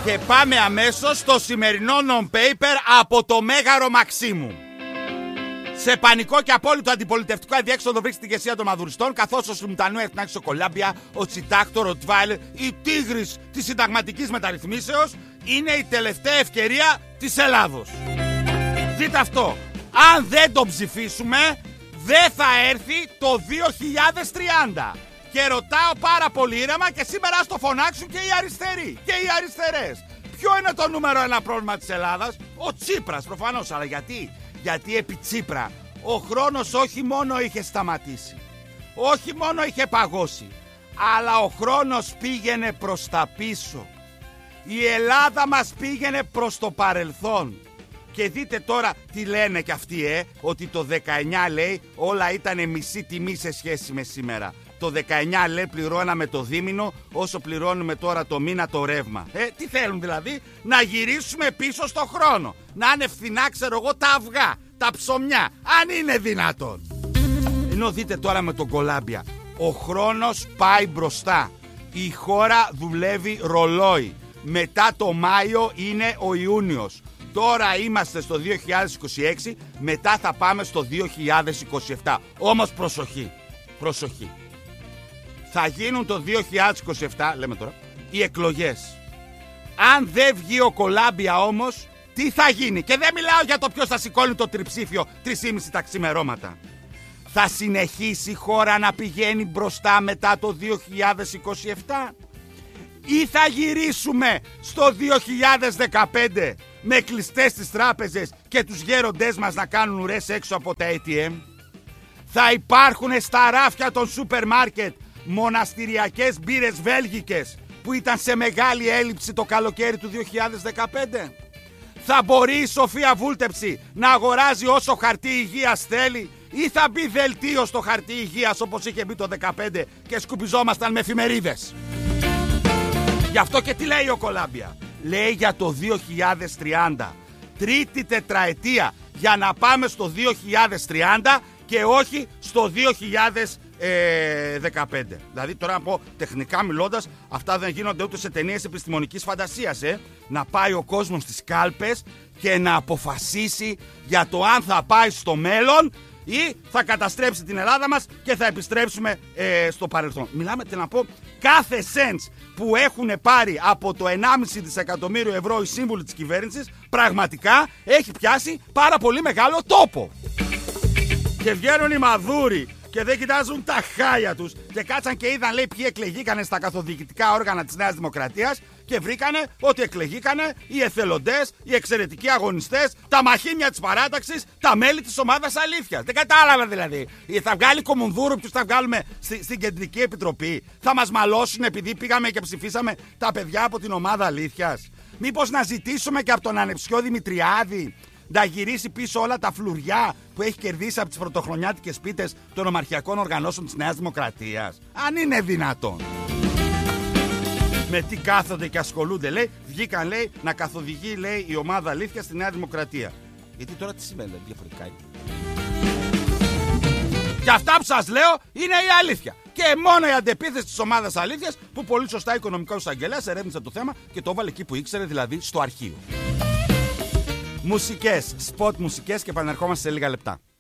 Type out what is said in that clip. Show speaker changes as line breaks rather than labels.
Και πάμε αμέσως στο σημερινό non-paper από το Μέγαρο Μαξίμου. Σε πανικό και απόλυτο αντιπολιτευτικό αδιέξοδο βρίσκει την ηγεσία των μαδουριστών, καθώς ο Σιμουτανού έφτιαξε στο Κολάμπια, ο Τσιτάκτο, ο Ροτβάιλερ, η τίγρης της συνταγματικής μεταρρυθμίσεως είναι η τελευταία ευκαιρία της Ελλάδος. Δείτε αυτό. Αν δεν το ψηφίσουμε, δεν θα έρθει το 2030. Και ρωτάω πάρα πολύ ήρεμα και σήμερα ας το φωνάξουν και οι αριστεροί και οι αριστερές. Ποιο είναι το νούμερο ένα πρόβλημα της Ελλάδας? Ο Τσίπρας προφανώς. Αλλά γιατί? Γιατί επί Τσίπρα ο χρόνος όχι μόνο είχε σταματήσει, όχι μόνο είχε παγώσει, αλλά ο χρόνος πήγαινε προς τα πίσω. Η Ελλάδα μας πήγαινε προς το παρελθόν. Και δείτε τώρα τι λένε κι αυτοί, ότι το 19 λέει όλα ήταν μισή τιμή σε σχέση με σήμερα. Το 19 λέει πληρώναμε το δίμηνο όσο πληρώνουμε τώρα το μήνα το ρεύμα. Τι θέλουν δηλαδή? Να γυρίσουμε πίσω στο χρόνο. Να είναι φθηνά, ξέρω εγώ, τα αυγά, τα ψωμιά, αν είναι δυνατόν. Ενώ δείτε τώρα με τον Κολάμπια, ο χρόνος πάει μπροστά. Η χώρα δουλεύει ρολόι. Μετά το Μάιο είναι ο Ιούνιος. Τώρα είμαστε στο 2026, μετά θα πάμε στο 2027. Όμως προσοχή, προσοχή. Θα γίνουν το 2027, λέμε τώρα, οι εκλογές. Αν δεν βγει ο Κολάμπια όμως, τι θα γίνει? Και δεν μιλάω για το ποιος θα σηκώνει το τριψήφιο 3,5 τα ξημερώματα. Θα συνεχίσει η χώρα να πηγαίνει μπροστά μετά το 2027? Ή θα γυρίσουμε στο 2015 με κλειστές τις τράπεζες και τους γέροντές μας να κάνουν ουρές έξω από τα ATM? Θα υπάρχουν στα ράφια των σούπερ μάρκετ μοναστηριακές μπύρες βέλγικες που ήταν σε μεγάλη έλλειψη το καλοκαίρι του 2015? Θα μπορεί η Σοφία Βούλτεψη να αγοράζει όσο χαρτί υγείας θέλει, ή θα μπει δελτίο στο χαρτί υγείας όπως είχε μπει το 2015 και σκουπιζόμασταν με εφημερίδες? Γι' αυτό και τι λέει ο Κολάμπια? Λέει για το 2030. Τρίτη τετραετία για να πάμε στο 2030 και όχι στο 2015. Δηλαδή τώρα να πω τεχνικά μιλώντας, αυτά δεν γίνονται ούτε σε ταινίες επιστημονικής φαντασίας. Να πάει ο κόσμος στις κάλπες και να αποφασίσει για το αν θα πάει στο μέλλον ή θα καταστρέψει την Ελλάδα μας και θα επιστρέψουμε στο παρελθόν. Μιλάμε, τι να πω, κάθε cents που έχουν πάρει από το 1,5 δισεκατομμύριο ευρώ οι σύμβουλοι της κυβέρνησης πραγματικά έχει πιάσει πάρα πολύ μεγάλο τόπο. Και βγαίνουν οι μαδούροι και δεν κοιτάζουν τα χάλια τους και κάτσαν και είδαν, λέει, ποιοι εκλεγήκανε στα καθοδικητικά όργανα της Νέας Δημοκρατίας και βρήκανε ότι εκλεγήκανε οι εθελοντές, οι εξαιρετικοί αγωνιστές, τα μαχήμια της παράταξης, τα μέλη της ομάδας αλήθειας. Δεν κατάλαβα δηλαδή. Θα βγάλει Κομουνδούρου, ποιους θα βγάλουμε στην Κεντρική Επιτροπή? Θα μας μαλώσουν επειδή πήγαμε και ψηφίσαμε τα παιδιά από την ομάδα αλήθειας? Μήπως να ζητήσουμε και από τον Ανεψιό Δημητριάδη να γυρίσει πίσω όλα τα φλουριά που έχει κερδίσει από τις πρωτοχρονιάτικες πίτες των ομαρχιακών οργανώσεων της Νέας Δημοκρατίας? Αν είναι δυνατόν. Με τι κάθονται και ασχολούνται, λέει? Βγήκαν, λέει, να καθοδηγεί, λέει, η ομάδα αλήθεια στη Νέα Δημοκρατία. Γιατί τώρα τι σημαίνει, δηλαδή, διαφορετικά? Και αυτά που σας λέω είναι η αλήθεια. Και μόνο η αντεπίθεση της ομάδας αλήθειας που πολύ σωστά ο οικονομικός εισαγγελέας ερεύνησε το θέμα και το έβαλε εκεί που ήξερε, δηλαδή στο αρχείο. Μουσικές, spot μουσικές και επανερχόμαστε σε λίγα λεπτά.